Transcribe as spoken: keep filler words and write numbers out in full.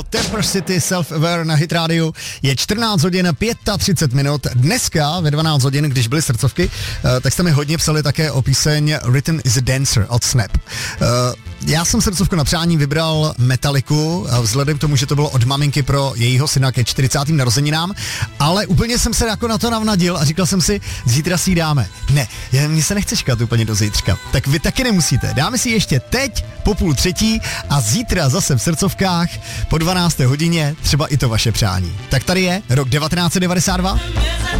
Temper City Self-Aware na Hit Radio. Je čtrnáct hodin třicet pět minut. Dneska ve dvanáct hodin, když byly srdcovky, tak jste mi hodně psali také o píseň Rhythm is a Dancer od Snap. Já jsem srdcovku na přání vybral Metalliku, vzhledem k tomu, že to bylo od maminky pro jejího syna ke čtyřicátým narozeninám, ale úplně jsem se jako na to navnadil a říkal jsem si, zítra si ji dáme. Ne, mně se nechce čekat úplně do zítřka. Tak vy taky nemusíte. Dáme si ještě teď po půl třetí a zítra zase v srdcovkách po dvanácté hodině třeba i to vaše přání. Tak tady je rok devatenáct set devadesát dva.